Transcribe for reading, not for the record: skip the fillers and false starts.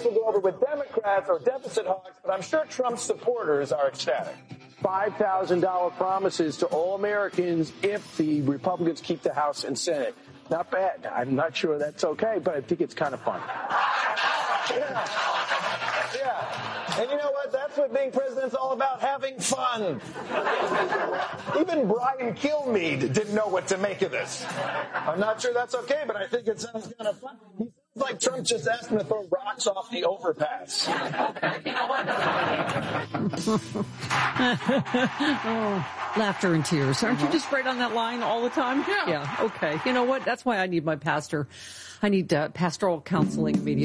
will go over with Democrats or deficit hawks, but I'm sure Trump's supporters are ecstatic. $5,000 promises to all Americans if the Republicans keep the House and Senate. Not bad. I'm not sure that's okay, but I think it's kind of fun. Yeah. And you know what? That's what being president's all about, having fun. Even Brian Kilmeade didn't know what to make of this. I'm not sure that's okay, but I think it sounds kind of fun. He sounds like Trump just asked him to throw rocks off the overpass. Laughter and tears. Aren't you just right on that line all the time? Yeah. Yeah. Okay. You know what? That's why I need my pastor. I need pastoral counseling immediately.